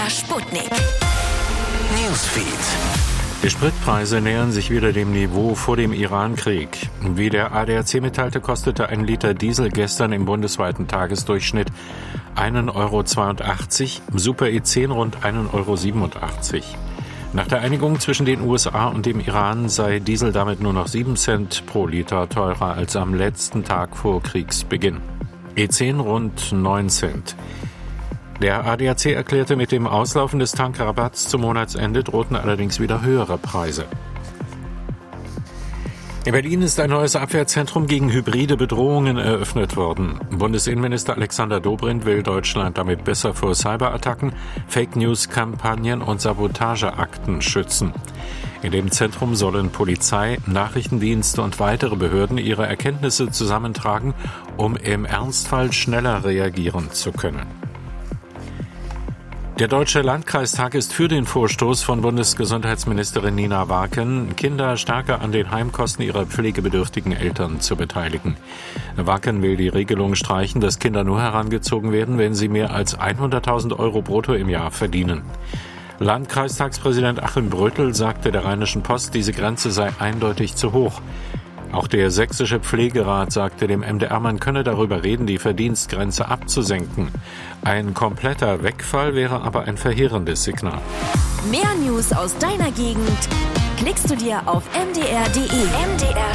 MDR Sputnik. Newsfeed. Die Spritpreise nähern sich wieder dem Niveau vor dem Iran-Krieg. Wie der ADAC mitteilte, kostete ein Liter Diesel gestern im bundesweiten Tagesdurchschnitt 1,82 €, Super E10 rund 1,87 €. Nach der Einigung zwischen den USA und dem Iran sei Diesel damit nur noch 7 Cent pro Liter teurer als am letzten Tag vor Kriegsbeginn. E10 rund 9 Cent. Der ADAC erklärte, mit dem Auslaufen des Tankrabatts zum Monatsende drohten allerdings wieder höhere Preise. In Berlin ist ein neues Abwehrzentrum gegen hybride Bedrohungen eröffnet worden. Bundesinnenminister Alexander Dobrindt will Deutschland damit besser vor Cyberattacken, Fake-News-Kampagnen und Sabotageakten schützen. In dem Zentrum sollen Polizei, Nachrichtendienste und weitere Behörden ihre Erkenntnisse zusammentragen, um im Ernstfall schneller reagieren zu können. Der Deutsche Landkreistag ist für den Vorstoß von Bundesgesundheitsministerin Nina Waken, Kinder stärker an den Heimkosten ihrer pflegebedürftigen Eltern zu beteiligen. Waken will die Regelung streichen, dass Kinder nur herangezogen werden, wenn sie mehr als 100.000 € brutto im Jahr verdienen. Landkreistagspräsident Achim Bröttl sagte der Rheinischen Post, diese Grenze sei eindeutig zu hoch. Auch der Sächsische Pflegerat sagte dem MDR, man könne darüber reden, die Verdienstgrenze abzusenken. Ein kompletter Wegfall wäre aber ein verheerendes Signal. Mehr News aus deiner Gegend klickst du dir auf mdr.de. MDR